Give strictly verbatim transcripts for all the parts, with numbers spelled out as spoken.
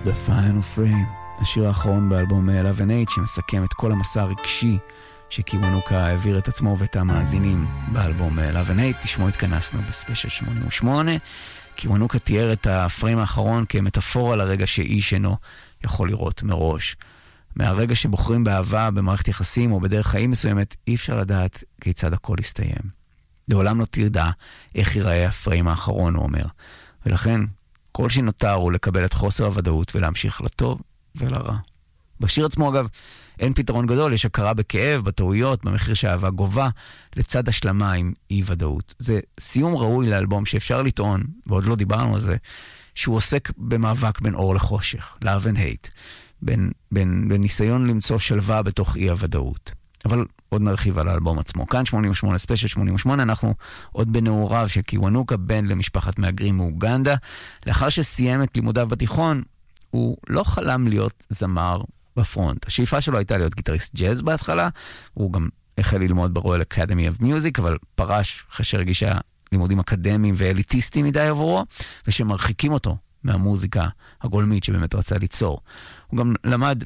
The Final Frame, השיר האחרון באלבום Love and Hate, שמסכם את כל המסע הרגשי שקיוונוקה העביר את עצמו ואת המאזינים באלבום Love and Hate. תשמעו, התכנסנו בספיישל שמונים ושמונה. קיוונוקה תיאר את הפריים האחרון כמטאפורה לרגע שאיש אינו יכול לראות מראש. מהרגע שבוחרים באהבה, במערכת יחסים או בדרך חיים מסוימת, אי אפשר לדעת כיצד הכל יסתיים. לעולם לא תדע איך ייראה הפריים האחרון, הוא אומר. ולכן, כל שנותר הוא לקבל את חוסר הוודאות ולהמשיך לטוב ולרע. בשיר עצמו, אגב, אין פתרון גדול, יש הכרה בכאב, בטעויות, במחיר שהאהבה גובה, לצד השלמה עם אי-ודאות. זה סיום ראוי לאלבום שאפשר לטעון, ועוד לא דיברנו על זה, שהוא עוסק במאבק בין אור לחושך, love and hate, בין, בין, בין ניסיון למצוא שלווה בתוך אי-הוודאות. אבל עוד נרחיב על האלבום עצמו. כאן שמונים ושמונה, ספיישל שמונים ושמונה, אנחנו עוד בנעוריו של קיוונוקה, בן למשפחת מהגרים מאוגנדה. לאחר שסיים את לימודיו בתיכון, הוא לא חלם להיות זמר בפרונט. השאיפה שלו הייתה להיות גיטריסט ג'אז בהתחלה, הוא גם החל ללמוד ברואל אקדמי אוף מיוזיק, אבל פרש כאשר הרגיש לימודים אקדמיים ואליטיסטיים מדי עבורו, ושמרחיקים אותו מהמוזיקה הגולמית שבאמת רצה ליצור. הוא גם למד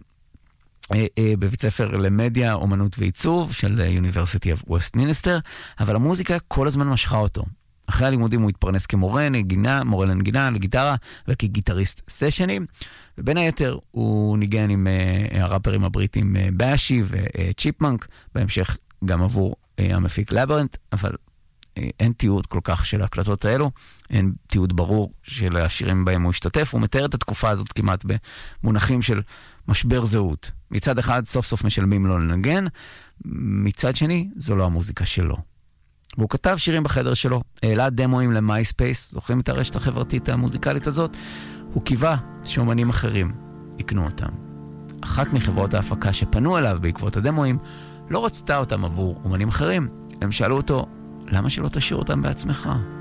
בבית ספר למדיה, אומנות ועיצוב של University of Westminster, אבל המוזיקה כל הזמן משכה אותו. אחרי הלימודים הוא התפרנס כמורה נגינה, מורה לנגינה, לגיטרה, וכגיטריסט סשנים, ובין היתר הוא ניגן עם uh, הראפרים הבריטים uh, באשי וצ'יפמנק, בהמשך גם עבור uh, המפיק לברנט, אבל uh, אין תיעוד כל כך של ההקלטות האלו, אין תיעוד ברור של השירים בהם הוא השתתף, הוא מתאר את התקופה הזאת כמעט במונחים של משבר זהות. מצד אחד סוף סוף משלמים לו לנגן, מצד שני זו לא המוזיקה שלו. והוא כתב שירים בחדר שלו, העלה דמוים למייספייס, זוכרים את הרשת החברתית המוזיקלית הזאת? הוא קיווה שאומנים אחרים יקנו אותם. אחת מחברות ההפקה שפנו אליו בעקבות הדמוים, לא רצתה אותם עבור אומנים אחרים. הם שאלו אותו, למה שלא תשאיר אותם בעצמך?